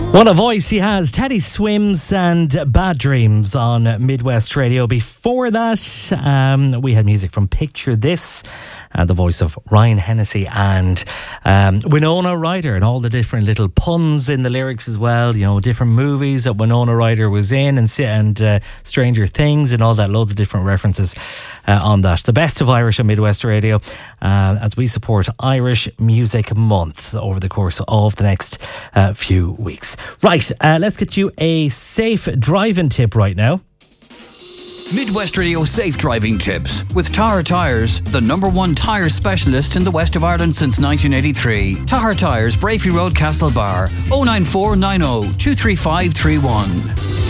What a voice he has. Teddy Swims and Bad Dreams on Midwest Radio. Before that, we had music from Picture This, the voice of Ryan Hennessy and Winona Ryder, and all the different little puns in the lyrics as well. You know, different movies that Winona Ryder was in, and Stranger Things and all that. Loads of different references on that. The best of Irish on Midwest Radio, as we support Irish Music Month over the course of the next few weeks. Right, let's get you a safe driving tip right now. Midwest Radio Safe Driving Tips with Tahar Tyres, the #1 tyre specialist in the west of Ireland since 1983. Tahar Tyres, Brafey Road, Castlebar, 09490 23531.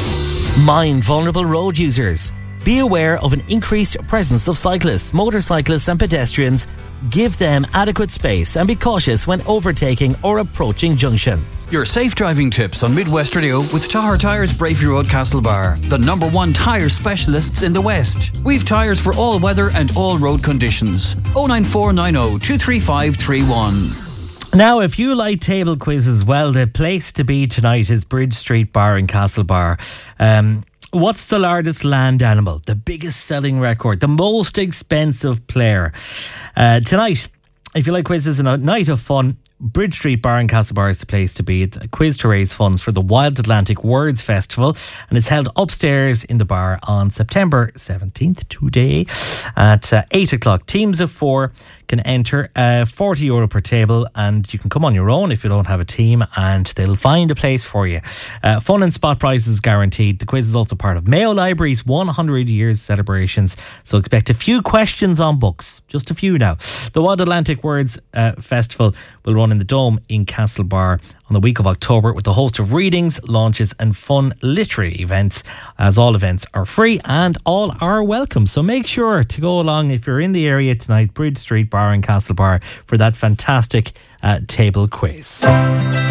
Mind vulnerable road users. Be aware of an increased presence of cyclists, motorcyclists and pedestrians. Give them adequate space and be cautious when overtaking or approaching junctions. Your safe driving tips on Midwest Radio with Tahar Tyres, Brafey Road, Castlebar, the #1 tyre specialists in the West. We've tyres for all weather and all road conditions. 09490 23531. Now, if you like table quizzes, well, the place to be tonight is Bridge Street Bar in Castlebar. What's the largest land animal? The biggest selling record? The most expensive player? Tonight, if you like quizzes and a night of fun, Bridge Street Bar in Castlebar is the place to be. It's a quiz to raise funds for the Wild Atlantic Words Festival, and it's held upstairs in the bar on September 17th, today, at 8 o'clock. Teams of 4 can enter, €40 per table, and you can come on your own if you don't have a team, and they'll find a place for you. Fun and spot prizes guaranteed. The quiz is also part of Mayo Library's 100 years celebrations, so expect a few questions on books. Just a few now. The Wild Atlantic Words Festival will run in the Dome in Castlebar on the week of October with a host of readings, launches and fun literary events, as all events are free and all are welcome. So make sure to go along if you're in the area tonight, Bridge Street Bar in Castlebar, for that fantastic table quiz.